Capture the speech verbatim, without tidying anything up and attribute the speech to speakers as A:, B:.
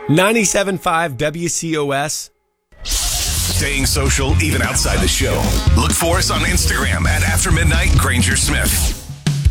A: ninety-seven point five W C O S.
B: Staying social even outside the show. Look for us on Instagram at After Midnight Granger Smith.